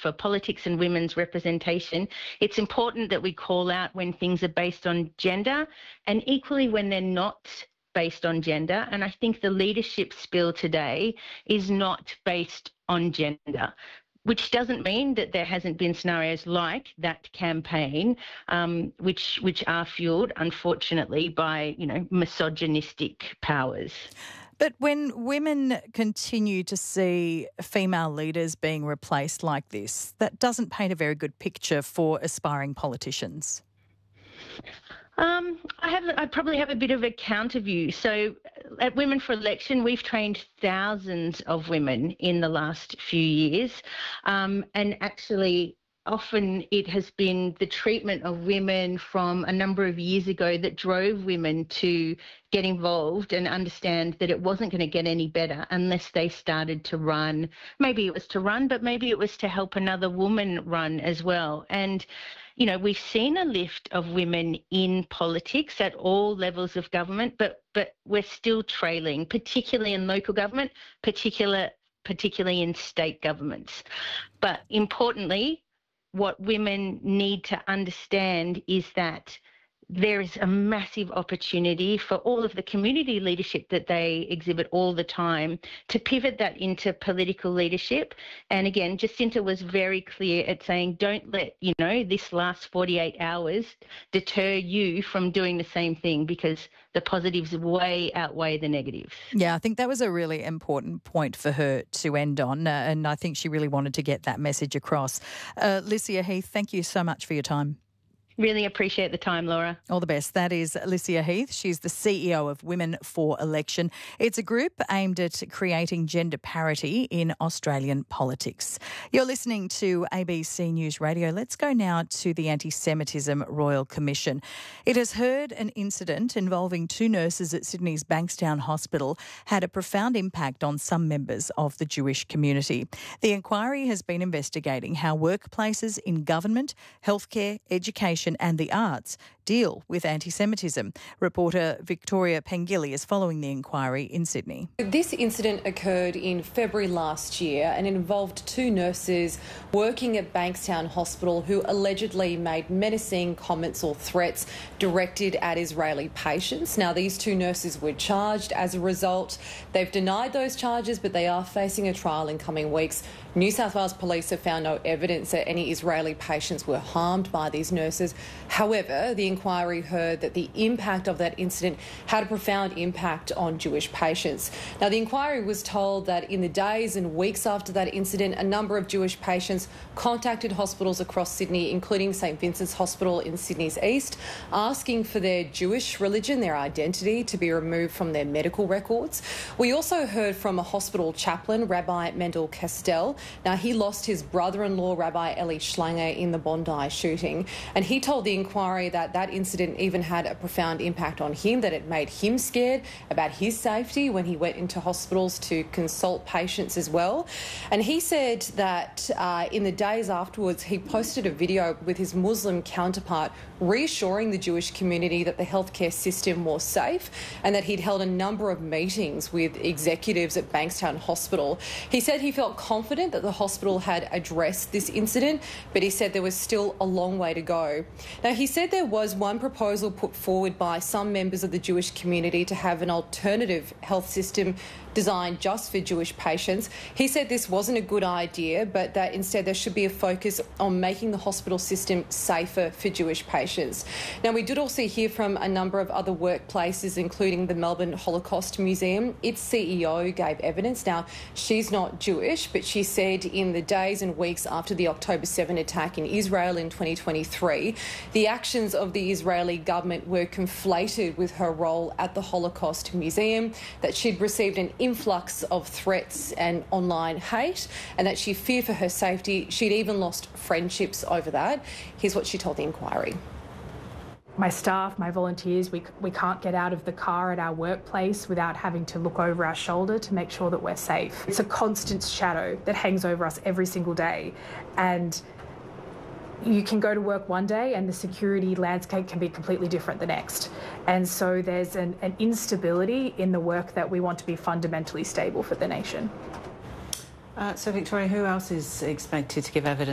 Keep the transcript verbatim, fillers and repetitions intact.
for politics and women's representation, it's important that we call out when things are based on gender, and equally when they're not based on gender. And I think the leadership spill today is not based on gender, which doesn't mean that there hasn't been scenarios like that campaign, um, which which are fueled, unfortunately, by, you know, misogynistic powers. But when women continue to see female leaders being replaced like this, that doesn't paint a very good picture for aspiring politicians. Um, I have. I probably have a bit of a counter view. So, at Women for Election, we've trained thousands of women in the last few years, um, and actually, often it has been the treatment of women from a number of years ago that drove women to get involved and understand that it wasn't going to get any better unless they started to run. Maybe it was to run, but maybe it was to help another woman run as well. And you know, we've seen a lift of women in politics at all levels of government, but but we're still trailing, particularly in local government, particular, particularly in state governments. But importantly, what women need to understand is that there is a massive opportunity for all of the community leadership that they exhibit all the time to pivot that into political leadership. And again, Jacinta was very clear at saying, don't let, you know, this last forty-eight hours deter you from doing the same thing, because the positives way outweigh the negatives. Yeah, I think that was a really important point for her to end on. Uh, and I think she really wanted to get that message across. Uh, Licia Heath, thank you so much for your time. Really appreciate the time, Laura. All the best. That is Licia Heath. She's the C E O of Women for Election. It's a group aimed at creating gender parity in Australian politics. You're listening to A B C News Radio. Let's go now to the Anti-Semitism Royal Commission. It has heard an incident involving two nurses at Sydney's Bankstown Hospital had a profound impact on some members of the Jewish community. The inquiry has been investigating how workplaces in government, healthcare, education and the arts deal with anti-Semitism. Reporter Victoria Pengilly is following the inquiry in Sydney. This incident occurred in February last year and involved two nurses working at Bankstown Hospital who allegedly made menacing comments or threats directed at Israeli patients. Now, these two nurses were charged as a result. They've denied those charges, but they are facing a trial in coming weeks. New South Wales Police have found no evidence that any Israeli patients were harmed by these nurses. However, the inquiry heard that the impact of that incident had a profound impact on Jewish patients. Now, the inquiry was told that in the days and weeks after that incident, a number of Jewish patients contacted hospitals across Sydney, including St Vincent's Hospital in Sydney's East, asking for their Jewish religion, their identity, to be removed from their medical records. We also heard from a hospital chaplain, Rabbi Mendel Castell. Now, he lost his brother-in-law, Rabbi Eli Schlanger, in the Bondi shooting, and he told the inquiry that that incident even had a profound impact on him, that it made him scared about his safety when he went into hospitals to consult patients as well. And he said that uh, in the days afterwards, he posted a video with his Muslim counterpart reassuring the Jewish community that the healthcare system was safe and that he'd held a number of meetings with executives at Bankstown Hospital. He said he felt confident that the hospital had addressed this incident, but he said there was still a long way to go. Now, he said there was one proposal put forward by some members of the Jewish community to have an alternative health system designed just for Jewish patients. He said this wasn't a good idea, but that instead there should be a focus on making the hospital system safer for Jewish patients. Now, we did also hear from a number of other workplaces, including the Melbourne Holocaust Museum. Its C E O gave evidence. Now, she's not Jewish, but she said in the days and weeks after the October seventh attack in Israel in twenty twenty-three, the actions of the Israeli government were conflated with her role at the Holocaust Museum, that she'd received an influx of threats and online hate, and that she feared for her safety. She'd even lost friendships over that. Here's what she told the inquiry. My staff, my volunteers, we, we can't get out of the car at our workplace without having to look over our shoulder to make sure that we're safe. It's a constant shadow that hangs over us every single day, and you can go to work one day and the security landscape can be completely different the next. And so there's an, an instability in the work that we want to be fundamentally stable for the nation. Uh, so, Victoria, who else is expected to give evidence?